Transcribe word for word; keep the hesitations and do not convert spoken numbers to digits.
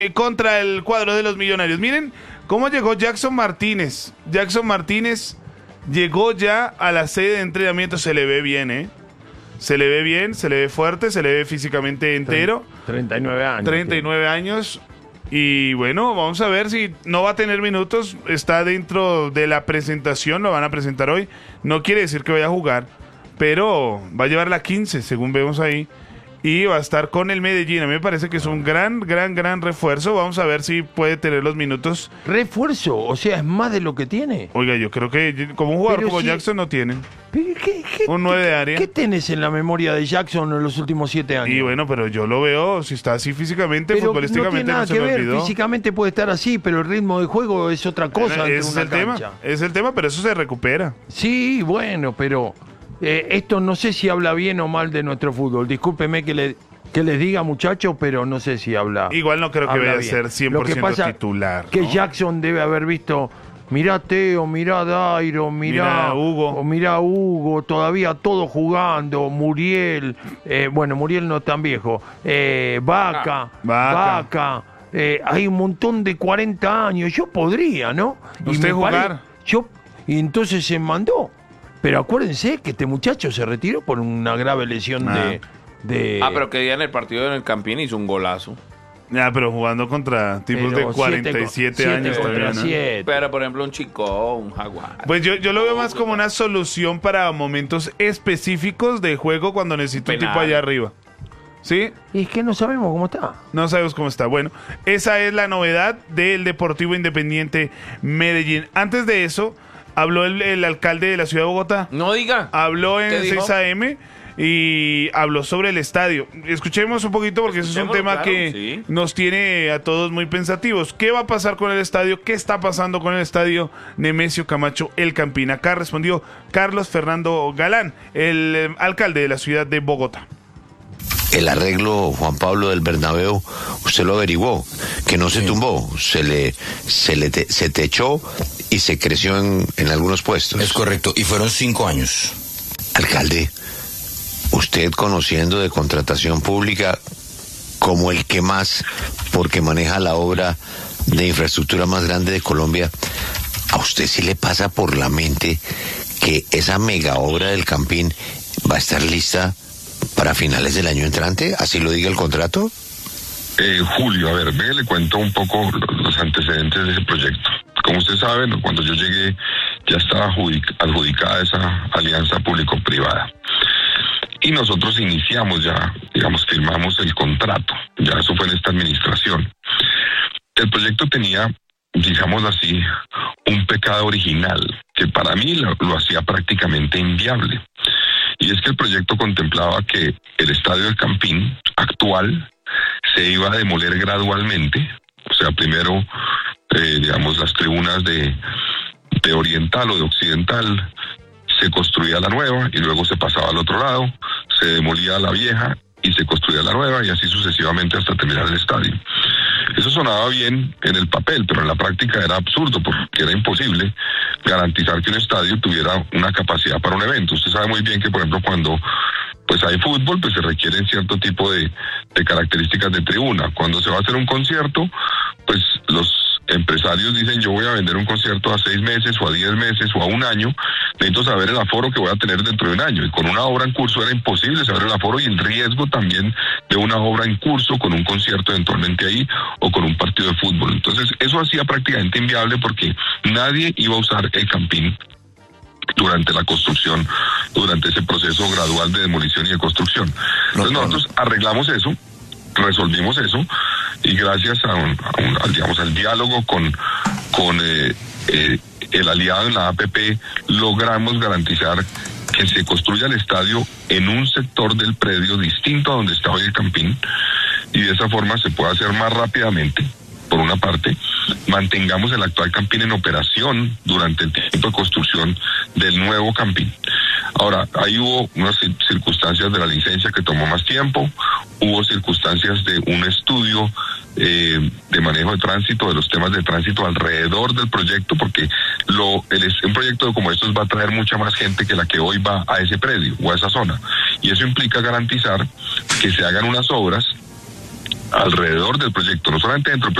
contra el cuadro de los Millonarios. Miren cómo llegó Jackson Martínez. Jackson Martínez llegó ya a la sede de entrenamiento. Se le ve bien, ¿eh? Se le ve bien, se le ve fuerte, se le ve físicamente entero. treinta y nueve años. treinta y nueve años. Y bueno, vamos a ver si no va a tener minutos. Está dentro de la presentación, lo van a presentar hoy. No quiere decir que vaya a jugar, pero va a llevar la quince, según vemos ahí. Y va a estar con el Medellín. A mí me parece que es un gran, gran, gran refuerzo. Vamos a ver si puede tener los minutos. ¿Refuerzo? O sea, ¿es más de lo que tiene? Oiga, yo creo que como un jugador Pero como si... Jackson no tiene. ¿Qué, qué, un nueve de área. ¿Qué tenés en la memoria de Jackson en los últimos siete años? Y bueno, pero yo lo veo, si está así físicamente, pero futbolísticamente no, no se que me ver. olvidó. Físicamente puede estar así, pero el ritmo de juego es otra cosa. Ese es el tema, es el tema, pero eso se recupera. Sí, bueno, pero eh, esto no sé si habla bien o mal de nuestro fútbol. Discúlpeme que le... Que les diga, muchachos, pero no sé si habla. Igual no creo que vaya a ser cien por ciento Lo que pasa titular, ¿no? Que Jackson debe haber visto, mirá Teo, mirá Dairo, mirá, mirá Hugo. O mirá Hugo, todavía todos jugando, Muriel, eh, bueno, Muriel no es tan viejo, eh, Vaca, ah, Vaca, Vaca eh, hay un montón de cuarenta años, yo podría, ¿no? ¿Usted y jugar? Pare, yo, y entonces se mandó. Pero acuérdense que este muchacho se retiró por una grave lesión ah. de... De... Ah, pero que día en el partido en el Campín hizo un golazo. Ya, pero jugando contra tipos pero de cuarenta y siete años también, ¿no? Pero, por ejemplo, un chico, un jaguar. Pues yo, yo lo veo más como una solución para momentos específicos de juego cuando necesito Penal. un tipo allá arriba. ¿Sí? Y es que no sabemos cómo está. No sabemos cómo está. Bueno, esa es la novedad del Deportivo Independiente Medellín. Antes de eso, habló el, el alcalde de la ciudad de Bogotá. No diga. Habló en seis A M y habló sobre el estadio. Escuchemos un poquito porque eso es un tema claro, que sí. nos tiene a todos muy pensativos. ¿Qué va a pasar con el estadio? ¿Qué está pasando con el estadio Nemesio Camacho El Campín? Acá respondió Carlos Fernando Galán, el eh, alcalde de la ciudad de Bogotá. El arreglo, Juan Pablo, del Bernabéu, usted lo averiguó, que no se sí. tumbó, se le se le te, se techó y se creció en, en algunos puestos. Es correcto, y fueron cinco años. Alcalde, usted conociendo de contratación pública como el que más, porque maneja la obra de infraestructura más grande de Colombia, ¿a usted sí le pasa por la mente que esa mega obra del Campín va a estar lista para finales del año entrante? ¿Así lo diga el contrato? Eh, Julio, a ver, me le cuento un poco los antecedentes de ese proyecto. Como usted sabe, cuando yo llegué ya estaba adjudicada esa alianza público-privada. Y nosotros iniciamos ya, digamos, firmamos el contrato. Ya eso fue en esta administración. El proyecto tenía, digamos así, un pecado original, que para mí lo, lo hacía prácticamente inviable. Y es que el proyecto contemplaba que el estadio del Campín actual se iba a demoler gradualmente. O sea, primero, eh, digamos, las tribunas de, de oriental o de occidental, se construía la nueva y luego se pasaba al otro lado, se demolía la vieja y se construía la nueva y así sucesivamente hasta terminar el estadio. Eso sonaba bien en el papel, pero en la práctica era absurdo porque era imposible garantizar que un estadio tuviera una capacidad para un evento. Usted sabe muy bien que, por ejemplo, cuando pues hay fútbol, pues se requieren cierto tipo de, de características de tribuna. Cuando se va a hacer un concierto, pues los empresarios dicen, yo voy a vender un concierto a seis meses o a diez meses o a un año, necesito saber el aforo que voy a tener dentro de un año. Y con una obra en curso era imposible saber el aforo y el riesgo también de una obra en curso con un concierto eventualmente ahí o con un partido de fútbol. Entonces eso hacía prácticamente inviable porque nadie iba a usar el Campín durante la construcción, durante ese proceso gradual de demolición y de construcción. Entonces nosotros arreglamos eso, resolvimos eso, y gracias a un, a un al, digamos, al diálogo con, con eh, eh, el aliado en la A P P, logramos garantizar que se construya el estadio en un sector del predio distinto a donde está hoy el Campín, y de esa forma se puede hacer más rápidamente. Por una parte, mantengamos el actual Campín en operación durante el tiempo de construcción del nuevo Campín. Ahora, ahí hubo unas circunstancias de la licencia que tomó más tiempo, hubo circunstancias de un estudio eh, de manejo de tránsito, de los temas de tránsito alrededor del proyecto, porque lo, el, un proyecto como estos va a traer mucha más gente que la que hoy va a ese predio o a esa zona. Y eso implica garantizar que se hagan unas obras alrededor del proyecto, no solamente dentro del proyecto.